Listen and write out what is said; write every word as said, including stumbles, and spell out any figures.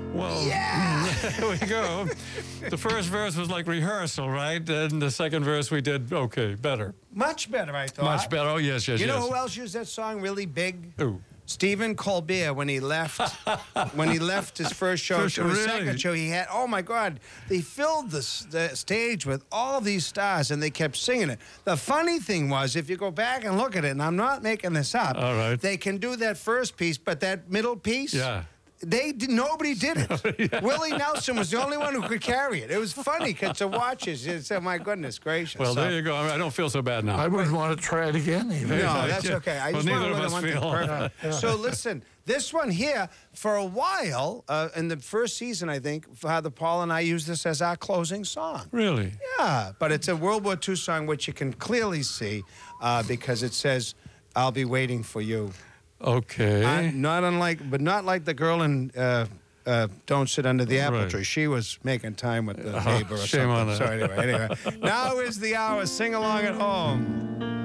Well, Yeah! there we go. The first verse was like rehearsal, right? And the second verse we did, okay, better. Much better, I thought. Much better. Oh, yes, yes, You yes. know who else used that song really big? Who? Stephen Colbert, when he left, when he left his first show First to his really? second show, he had, oh my God, they filled the, s- the stage with all these stars and they kept singing it. The funny thing was, if you go back and look at it, and I'm not making this up, All right. they can do that first piece, but that middle piece, Yeah. they did, nobody did it. Yeah. Willie Nelson was the only one who could carry it. It was funny because to watch it, it's, oh my goodness gracious. Well, So- there you go. I, mean, I don't feel so bad now. I wouldn't want to try it again, even. No, that's Yeah. okay. I Well, just want neither to of look at us one thing feel. perfect. Yeah, yeah. So listen, this one here, for a while, uh, in the first season, I think, Father Paul and I used this as our closing song. Really? Yeah, but it's a World War Two song, which you can clearly see uh, because it says, "I'll be waiting for you." Okay. Uh, not unlike, but not like the girl in uh, uh, "Don't Sit Under the Apple Right. Tree." She was making time with the Oh, neighbor or shame something. on her. So anyway, anyway, now is the hour. Sing along at home.